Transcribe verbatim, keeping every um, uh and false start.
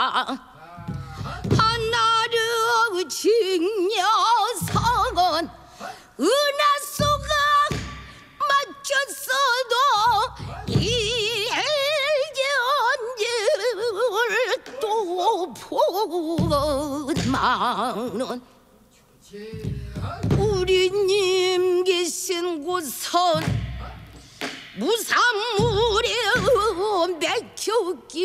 하나를 징녀석은 은하수가 막혔어도 일견을 또 보건만은 우리님 계신 곳은 무산물에 맥혔기